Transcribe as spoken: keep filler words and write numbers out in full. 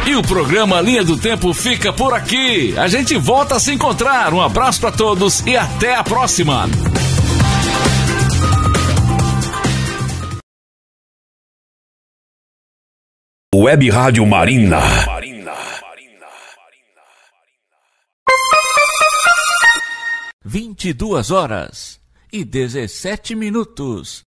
E o programa Linha do Tempo fica por aqui. A gente volta a se encontrar. Um abraço para todos e até a próxima. Web Rádio Marina. vinte e duas horas e dezessete minutos.